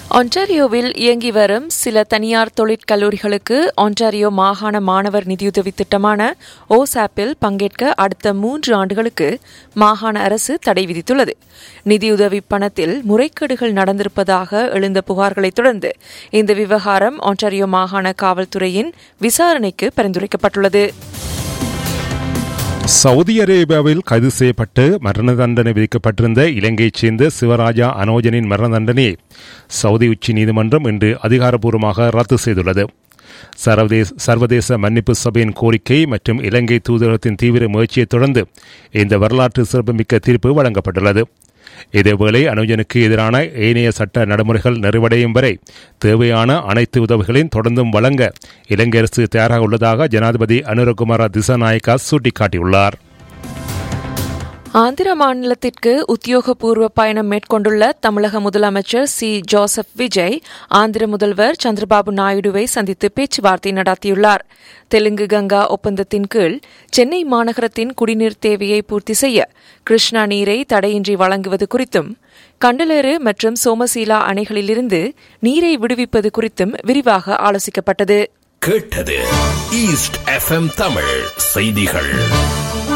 ஒன்டாரியோவில் இயங்கி வரும் சில தனியார் தொழிற்கல்லூரிகளுக்கு ஒன்டாரியோ மாகாண மாணவர் நிதியுதவி திட்டமான ஓசாப்பில் பங்கேற்க அடுத்த 3 ஆண்டுகளுக்கு மாகாண அரசு தடை விதித்துள்ளது. நிதியுதவி பணத்தில் முறைகேடுகள் நடந்திருப்பதாக எழுந்த புகார்களைத் தொடர்ந்து இந்த விவகாரம் ஒன்டாரியோ மாகாண காவல்துறையின் விசாரணைக்கு பரிந்துரைக்கப்பட்டுள்ளது. சவுதி அரேபியாவில் கைது செய்யப்பட்டு மரண தண்டனை விதிக்கப்பட்டிருந்த இலங்கையைச் சேர்ந்த சிவராஜா அனோஜனின் மரண தண்டனையை சவுதி உச்ச நீதிமன்றம் இன்று அதிகாரப்பூர்வமாக ரத்து செய்துள்ளது. சர்வதேச மன்னிப்பு சபையின் கோரிக்கை மற்றும் இலங்கை தூதரகத்தின் தீவிர முயற்சியைத் தொடர்ந்து இந்த வரலாற்று சிறப்புமிக்க தீர்ப்பு வழங்கப்பட்டுள்ளது. இதேவேளை அனுஜனுக்கு எதிரான ஏனைய சட்ட நடைமுறைகள் நிறைவடையும் வரை தேவையான அனைத்து உதவிகளையும் தொடர்ந்தும் வழங்க இலங்கை அரசு தயாராக உள்ளதாக ஜனாதிபதி அனுரகுமார திசாநாயக்கா சுட்டிக்காட்டியுள்ளார். ஆந்திர மாநிலத்திற்கு உத்தியோகபூர்வ பயணம் மேற்கொண்டுள்ள தமிழக முதலமைச்சர் சி ஜோசப் விஜய் ஆந்திர முதல்வர் சந்திரபாபு நாயுடுவை சந்தித்து பேச்சுவார்த்தை நடத்தியுள்ளார். தெலுங்கு கங்கா ஒப்பந்தத்தின் கீழ் சென்னை மாநகரத்தின் குடிநீர் தேவையை பூர்த்தி செய்ய கிருஷ்ணா நீரை தடையின்றி வழங்குவது குறித்தும், கண்டலேறு மற்றும் சோமசீலா அணைகளிலிருந்து நீரை விடுவிப்பது குறித்தும் விரிவாக ஆலோசிக்கப்பட்டது. கேட்டது ஈஸ்ட் எஃப்எம் தமிழ் செய்திகள்.